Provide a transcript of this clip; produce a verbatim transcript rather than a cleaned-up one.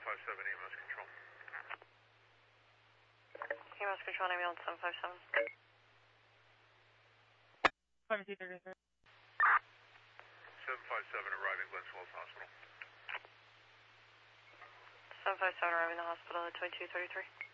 five seven, E M S Control. E M S Control, ambulance seven five seven. Pharmacy thirty-three. seven five seven, arriving Glens Falls Hospital. seven five seven, arriving the hospital at twenty-two thirty-three.